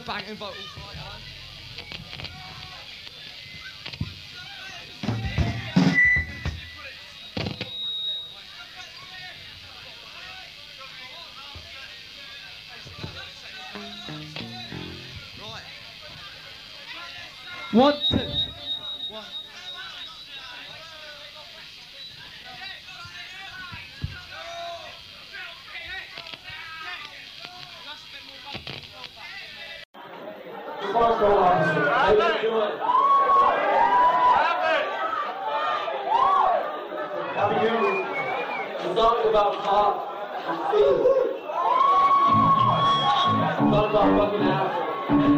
banging vocals. Right. 1, 2. 1. Control officer, how you doing? How are you? I'm talking about pop and food. I'm talking about fucking Africa.